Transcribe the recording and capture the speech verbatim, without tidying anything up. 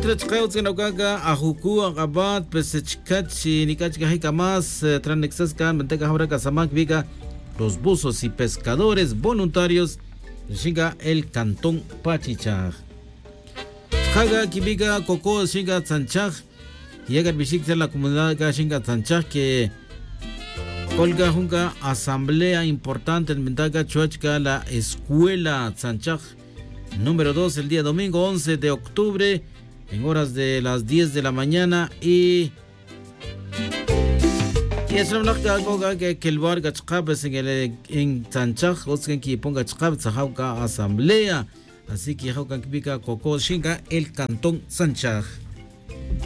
Trachkaut Sinaukaga, Ajuku, Agabat, Pesechkachi, Nikachka más, Tranexascan, Manteca Jabra Casamak, Viga, los buzos y pescadores voluntarios, llega el Cantón Pachichaj. Haga, Kibiga, Coco, Shinga Sanchaj, llega el Bishik de la comunidad de Shinga Sanchaj, que Olga Junga, asamblea importante en Mentaga Chuachka, la escuela Sanchaj número dos, el día domingo once de octubre, en horas de las diez de la mañana. Y y es una que que el bar gachkabes en el en Sanchaj, osken que ponga chkab sahauka asamblea, así que haukan kibika Coco Shinga el Cantón Sanchaj.